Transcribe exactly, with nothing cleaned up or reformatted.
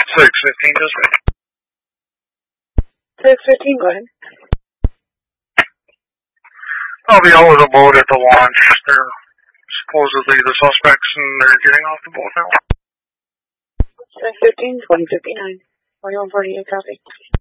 six fifteen, just right. six fifteen, go ahead. I'll be out with a boat at the launch. They're supposedly the suspects, and they're getting off the boat now. six fifteen, twenty fifty-nine. forty-one forty-eight, copy.